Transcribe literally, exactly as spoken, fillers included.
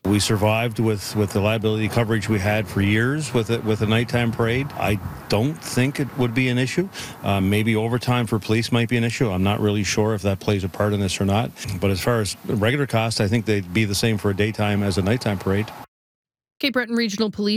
We survived with, with the liability coverage we had for years with it, with a nighttime parade. I don't think it would be an issue. Uh, maybe overtime for police might be an issue. I'm not really sure if that plays a part in this or not. But as far as regular cost, I think they'd be the same for a daytime as a nighttime parade. Cape Breton Regional Police